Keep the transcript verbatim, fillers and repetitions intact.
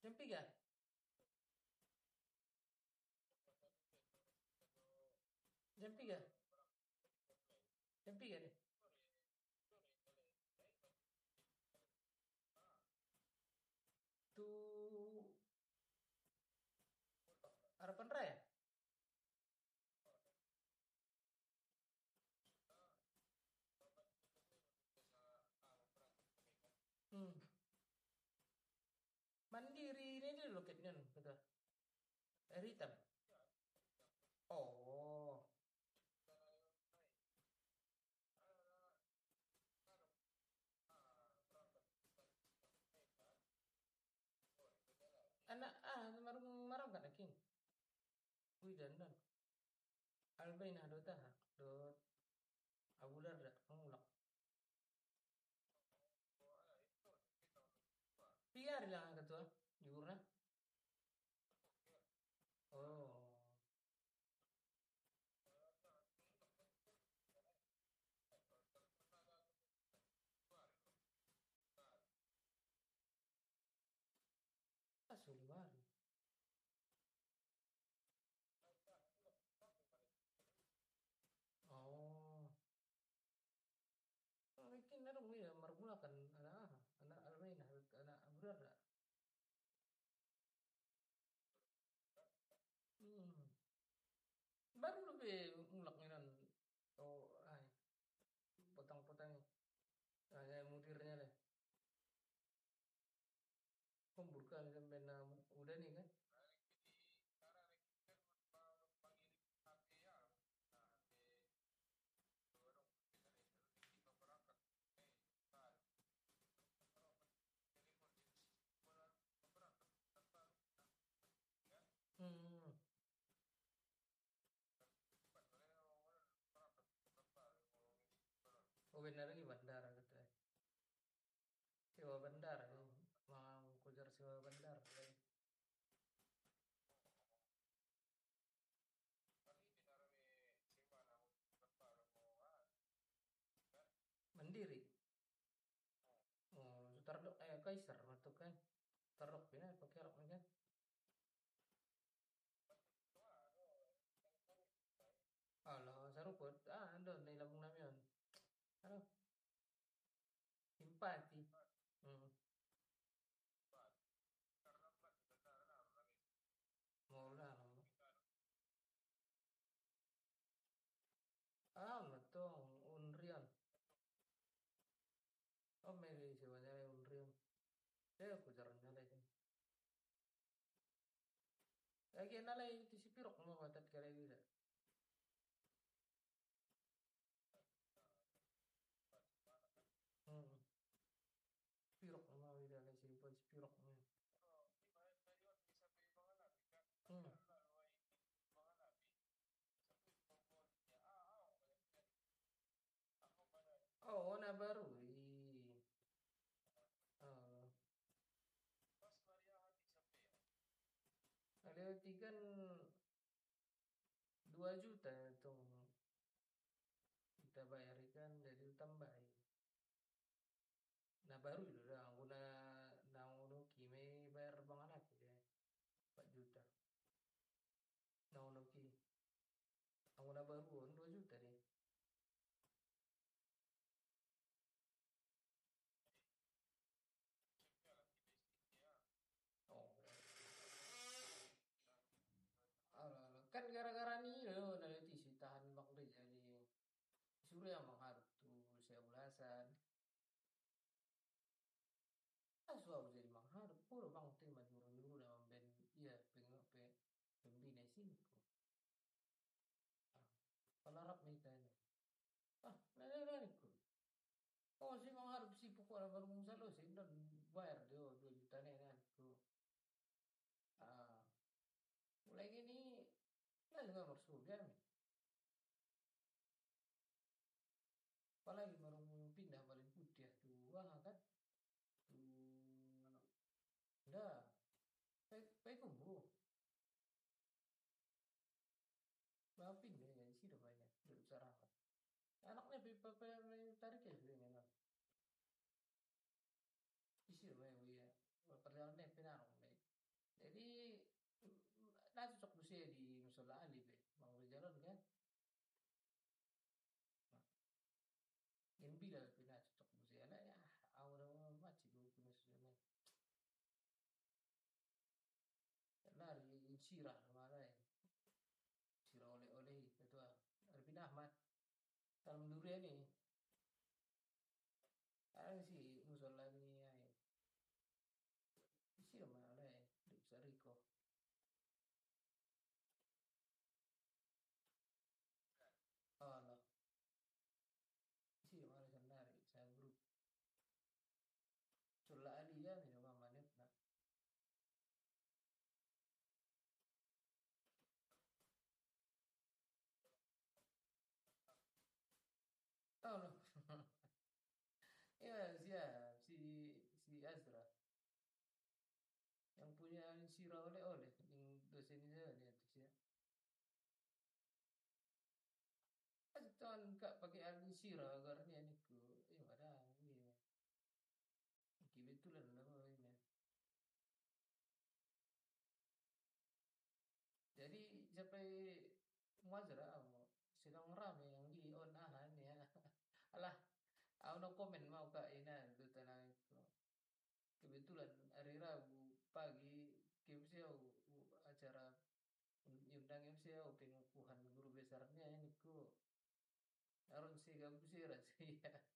Jam tiga. Jam tiga. Jam tiga deh. Tuh harapan raya. Hmm. Mandiri ini dia loketnya betul. Air hitam. Oh. Anak ah marung marung kan aking. Wih dandan. Albain dota dot abular dak ngulak. Biar lah ketua. Jurna. Oh. Asul baru. Oh. Mungkin narung ya marmula kan anak ah, anak albain anak abular dak. Hmm. Baru lebih ngulak minan. Oh, ay, potong-potong. Ada mutirnya lah. Pembukaan sampai na udah nih kan. Hmm. Oh benar lagi bandara kata. Sewa bandara ya. Mau kujar sewa bandara. Mandiri. Oh, Sutardok eh Kaisar masuk kan. Tarok pina pakai rok kan. Alah, saruput. Ah, ando ni labung namion. Aduh, simpati. Hmm. Mau lah. Ah, betul. Unreal. Oh, meri sewanya Unreal. Saya kujar nyala itu. Lagi nala itu si pirok mau batat kali ini. Hmm. Pirok mau ida si pun si pirok. Hmm. Hmm. Oh, warna baru. Ih. Oh. Ada tiga kan dua juta itu kita bayarkan dari tambahin. Nah baru itu dah aku na na uno kime bayar bang anak ya empat juta. Nah uno ki aku na baru on dua juta deh. Oh, alah, alah. Kan gara-gara nih loh nanti si tahan bang jadi suruh yang mengharap tuh saya ulasan. Ah suau jadi mengharap pura bang terima jurun dulu dalam ben iya pengen pe pembina sini kok. Ah, kalau rap nih tanya. Ah, nenek nenek kok. Oh sih mengharap si pokoknya baru lo sih dan bayar dia dua juta nenek kok. Ah, mulai gini ya juga bersurga nih. Apalagi baru pindah balik putih tuh wah kan tuh udah baik baik kubu bawa pindah ya sih udah banyak udah sarapan anaknya pipa tarik ya sudah memang isi udah banyak ya perjalanan pindah musola Ali be, Bang Jalan kan, nah, yang bila pindah cocok musola ya, awal macam itu pindah musola, lari sirah mana ya, sirah oleh-oleh itu ah, Arifin Ahmad, kalau menurut ini, ada sih musola ini ya, sih mana ya, di Sariko, oh no, sih mana sendiri, saya grup, musola Ali ya, ini mama mana, nah, oh no, ya siap si si Azra. Yang punya sirah oleh-oleh yang dosen saya dia tu saya. Tuan kak pakai alin sirah agarnya ni ku. Eh ada ni. Kebetulan nama ini. Jadi sampai muazara mau sedang rame yang di on ahan ya. Alah, aku no komen mau kak ini itu tenang itu. Kebetulan hari Rabu pagi K M C O acara undang M C O pengukuhan guru besarnya ini ku. Arun sih kamu sih rasanya.